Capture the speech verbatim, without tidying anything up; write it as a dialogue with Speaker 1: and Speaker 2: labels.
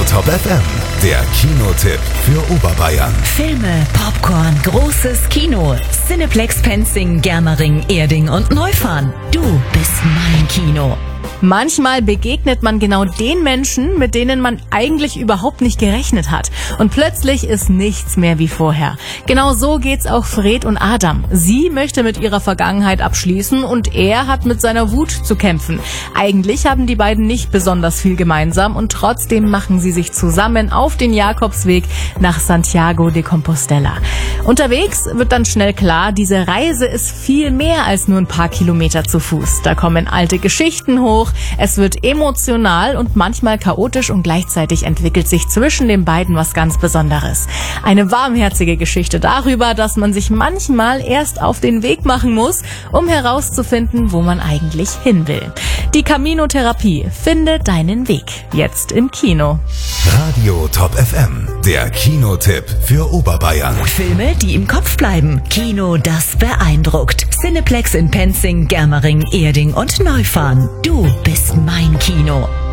Speaker 1: Top F M, der Kinotipp für Oberbayern.
Speaker 2: Filme, Popcorn, großes Kino. Cineplex Penzing, Germering, Erding und Neufahren. Du bist mein Kino.
Speaker 3: Manchmal begegnet man genau den Menschen, mit denen man eigentlich überhaupt nicht gerechnet hat. Und plötzlich ist nichts mehr wie vorher. Genau so geht's auch Fred und Adam. Sie möchte mit ihrer Vergangenheit abschließen und er hat mit seiner Wut zu kämpfen. Eigentlich haben die beiden nicht besonders viel gemeinsam und trotzdem machen sie sich zusammen auf den Jakobsweg nach Santiago de Compostela. Unterwegs wird dann schnell klar, diese Reise ist viel mehr als nur ein paar Kilometer zu Fuß. Da kommen alte Geschichten hoch, es wird emotional und manchmal chaotisch und gleichzeitig entwickelt sich zwischen den beiden was ganz Besonderes. Eine warmherzige Geschichte darüber, dass man sich manchmal erst auf den Weg machen muss, um herauszufinden, wo man eigentlich hin will. Die Camino-Therapie, finde deinen Weg. Jetzt im Kino.
Speaker 1: Radio Top F M, der Kinotipp für Oberbayern.
Speaker 2: Filme, die im Kopf bleiben. Kino, das beeindruckt. Cineplex in Penzing, Germering, Erding und Neufahren. Du bist mein Kino.